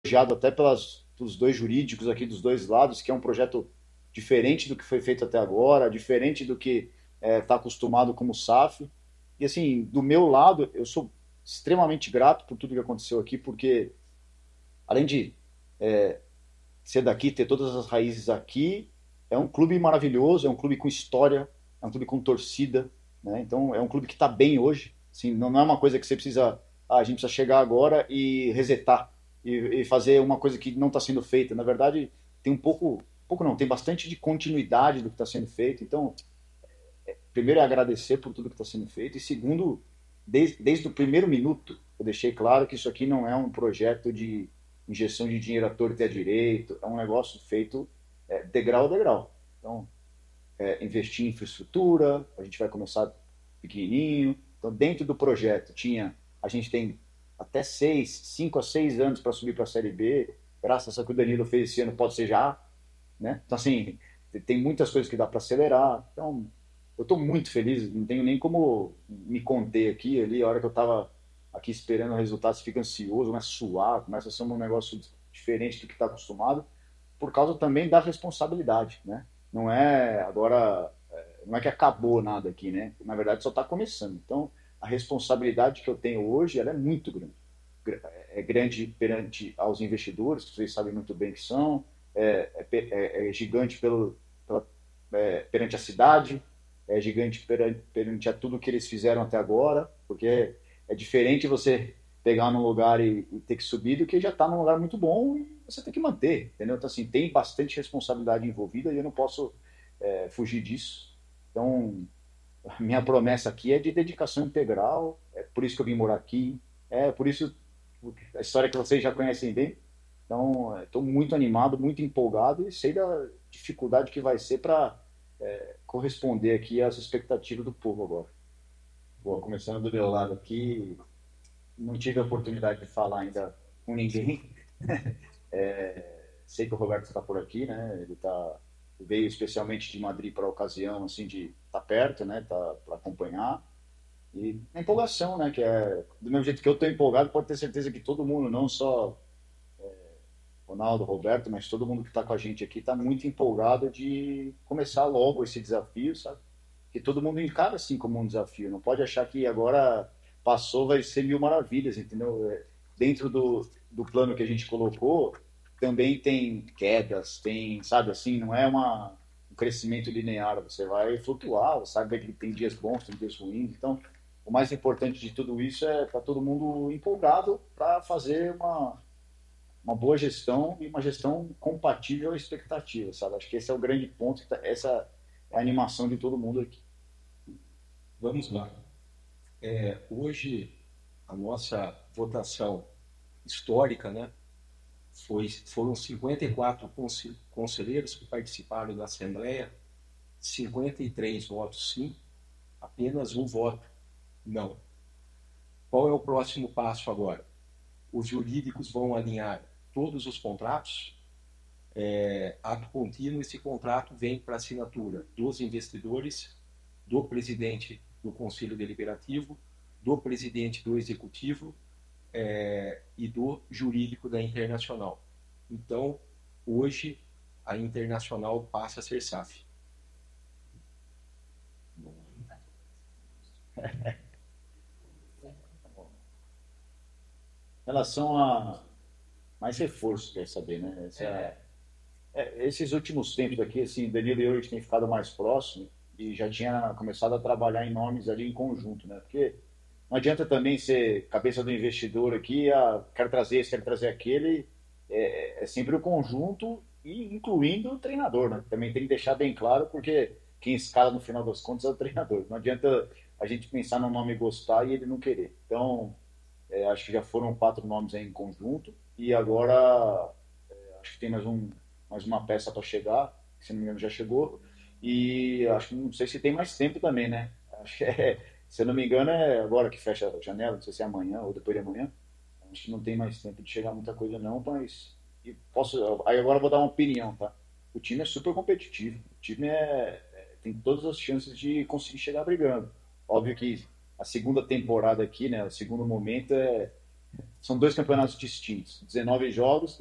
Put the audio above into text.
elogiado até pelos dois jurídicos aqui dos dois lados, que é um projeto diferente do que foi feito até agora, diferente do que está acostumado como SAF. E assim, do meu lado, eu sou extremamente grato por tudo que aconteceu aqui, porque além de ser daqui, ter todas as raízes aqui, é um clube maravilhoso, é um clube com história, é um clube com torcida, né? Então é um clube que está bem hoje. Assim, não é uma coisa que você precisa, a gente precisa chegar agora e resetar e fazer uma coisa que não está sendo feita. Na verdade, tem pouco não, tem bastante de continuidade do que está sendo feito. Então, primeiro é agradecer por tudo que está sendo feito e segundo, desde o primeiro minuto, eu deixei claro que isso aqui não é um projeto de injeção de dinheiro à torta e à direito, é um negócio feito degrau a degrau. Então, investir em infraestrutura, a gente vai começar pequenininho. Então, dentro do projeto, a gente tem até 5 a 6 anos para subir para a Série B, graças a que o Danilo fez esse ano, pode ser já, né? Então, assim, tem muitas coisas que dá para acelerar. Então, eu estou muito feliz, não tenho nem como me conter aqui. Ali, a hora que eu estava aqui esperando o resultado, você fica ansioso, começa a suar, começa a ser um negócio diferente do que está acostumado, por causa também da responsabilidade, né? Não é agora, não é que acabou nada aqui, né? Na verdade, só está começando. Então, a responsabilidade que eu tenho hoje, ela é muito grande. É grande perante aos investidores, que vocês sabem muito bem que são, é gigante perante a cidade, é gigante perante a tudo que eles fizeram até agora, porque é diferente você pegar num lugar e ter que subir do que já está num lugar muito bom e você tem que manter, entendeu? Então, assim, tem bastante responsabilidade envolvida e eu não posso fugir disso. Então, a minha promessa aqui é de dedicação integral, é por isso que eu vim morar aqui, é por isso a história que vocês já conhecem bem. Então, estou muito animado, muito empolgado e sei da dificuldade que vai ser para corresponder aqui às expectativas do povo agora. Bom, começando do meu lado aqui, não tive a oportunidade de falar ainda com ninguém. Sei que o Roberto está por aqui, né? Veio especialmente de Madrid para a ocasião, assim, de estar perto, né? Tá para acompanhar. E a empolgação, né? Que é do mesmo jeito que eu estou empolgado, pode ter certeza que todo mundo, não só Ronaldo, Roberto, mas todo mundo que está com a gente aqui está muito empolgado de começar logo esse desafio, sabe? Que todo mundo encara assim como um desafio. Não pode achar que agora passou, vai ser mil maravilhas, entendeu? Dentro do plano que a gente colocou, também tem quedas, tem, sabe assim, não é um crescimento linear. Você vai flutuar, você sabe que tem dias bons, tem dias ruins. Então, o mais importante de tudo isso é estar todo mundo empolgado para fazer uma boa gestão e uma gestão compatível à expectativa, sabe? Acho que esse é o grande ponto, essa é a animação de todo mundo aqui. Vamos lá. Hoje, a nossa votação histórica, né, foram 54 conselheiros que participaram da Assembleia, 53 votos sim, apenas um voto não. Qual é o próximo passo agora? Os jurídicos vão alinhar todos os contratos, ato contínuo, esse contrato vem para assinatura dos investidores, do presidente do Conselho Deliberativo, do presidente do Executivo e do jurídico da Internacional. Então, hoje, a Internacional passa a ser SAF. Em relação a mais reforço, quer saber, né? Esses últimos tempos aqui, assim, Danilo e eu, a gente tem ficado mais próximo e já tinha começado a trabalhar em nomes ali em conjunto, né? Porque não adianta também ser cabeça do investidor aqui, quero trazer esse, quero trazer aquele. É sempre o conjunto e incluindo o treinador, né? Também tem que deixar bem claro, porque quem escala no final das contas é o treinador. Não adianta a gente pensar no nome e gostar e ele não querer. Então, acho que já foram 4 nomes aí em conjunto e agora acho que tem mais uma peça para chegar, que se não me engano já chegou. E acho que não sei se tem mais tempo também, né? Acho que se eu não me engano é agora que fecha a janela, não sei se é amanhã ou depois de amanhã. Acho que não tem mais tempo de chegar muita coisa não, mas aí agora eu vou dar uma opinião, tá? O time é super competitivo, o time tem todas as chances de conseguir chegar brigando. Óbvio que a segunda temporada aqui, né, o segundo momento São dois campeonatos distintos, 19 jogos.